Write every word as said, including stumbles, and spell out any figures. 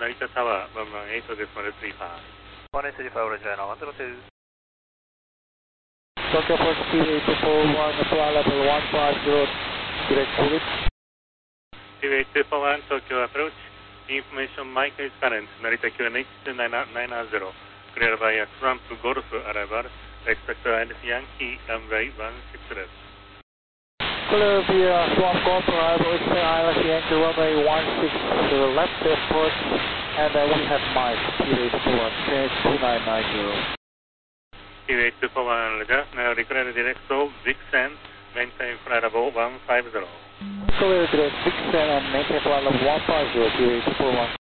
Narita Tower, one one eightですのでつりファー。 one eight three five, Roger, one zero two. Tokyo Fox Q eight four one, flight level one five zero, direct to it. Q eight four one, Tokyo approach. Information Mike is current, Narita Q N H nine zero. Clear via Trump Golf arrival. Expect Yankee runway one six left. Clear via Swamp Golf arrival, expect Island Yankee runway one six to the left approach, and then we have Mike, Q eight four one, Q H two nine nine zero. Q eight four one, Roger, now declare direct to Vixen, maintain flight level one five zero. Clear direct Vixen and maintain flight level one five zero, Q eight four one.